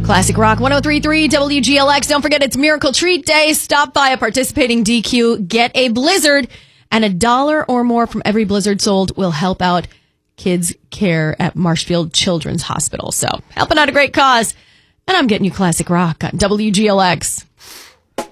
Classic Rock 103.3 WGLX. Don't forget it's Miracle Treat Day. Stop by a participating DQ, get a Blizzard, and $1 or more from every Blizzard sold will help out kids' care at Marshfield Children's Hospital. So helping out a great cause. And I'm getting you Classic Rock on WGLX.